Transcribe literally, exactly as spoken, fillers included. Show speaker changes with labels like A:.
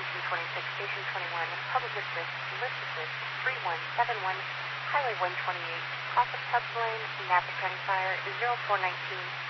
A: Station twenty-six, Station twenty-one, Public Assist, Lift Assist, three one seven one, Highway one twenty-eight, Cross of Tubbs Lane, Napa County Fire, zero four nineteen.